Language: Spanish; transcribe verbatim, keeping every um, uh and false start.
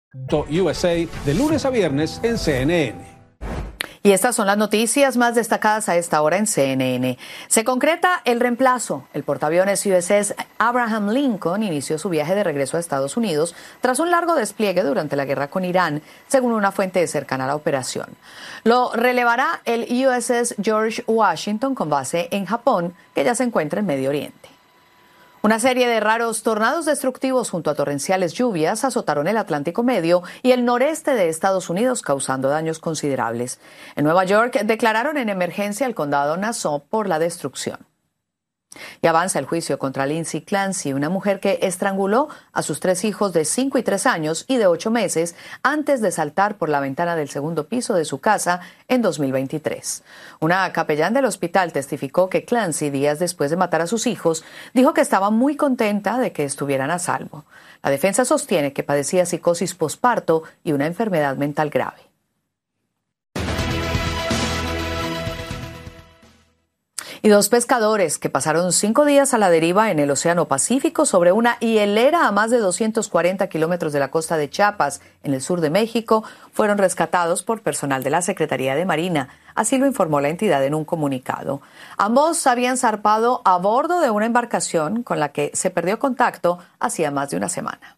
U S A de lunes a viernes en C N N. Y estas son las noticias más destacadas a esta hora en C N N. Se concreta el reemplazo. El portaaviones U S S Abraham Lincoln inició su viaje de regreso a Estados Unidos tras un largo despliegue durante la guerra con Irán, según una fuente cercana a la operación. Lo relevará el U S S George Washington con base en Japón, que ya se encuentra en Medio Oriente. Una serie de raros tornados destructivos junto a torrenciales lluvias azotaron el Atlántico Medio y el noreste de Estados Unidos, causando daños considerables. En Nueva York declararon en emergencia el condado Nassau por la destrucción. Y avanza el juicio contra Lindsay Clancy, una mujer que estranguló a sus tres hijos de cinco y tres años y de ocho meses antes de saltar por la ventana del segundo piso de su casa en dos mil veintitrés. Una capellán del hospital testificó que Clancy, días después de matar a sus hijos, dijo que estaba muy contenta de que estuvieran a salvo. La defensa sostiene que padecía psicosis posparto y una enfermedad mental grave. Y dos pescadores que pasaron cinco días a la deriva en el Océano Pacífico sobre una hielera a más de doscientos cuarenta kilómetros de la costa de Chiapas, en el sur de México, fueron rescatados por personal de la Secretaría de Marina. Así lo informó la entidad en un comunicado. Ambos habían zarpado a bordo de una embarcación con la que se perdió contacto hacía más de una semana.